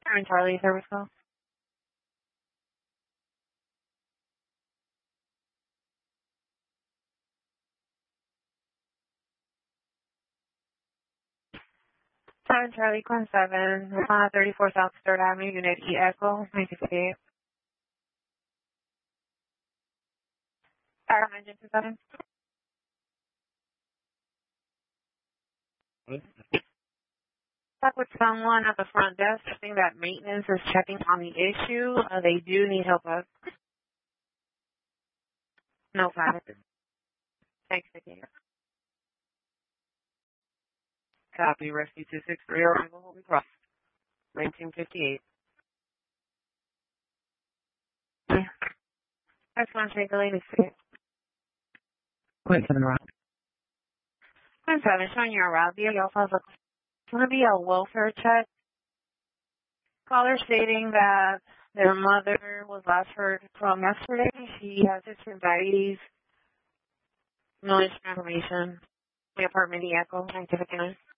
Karen Charlie, service call. Karen Charlie, Quinn 7, 34 South 3rd Avenue, Unit E Echo, 968. Fire engine 27. Talk with someone at the front desk saying that maintenance is checking on the issue. They do need help us. No problem. Thanks again. Copy, Rescue 263, arrival Holy Cross, 1958. Yeah. I just want to take the latest ticket. Quint 7 route. Quinn 7, showing you a route. You also have it's going to be a welfare check. Caller stating that their mother was last heard from yesterday. She has history of diabetes. No information. The apartment, the Echo, 1959.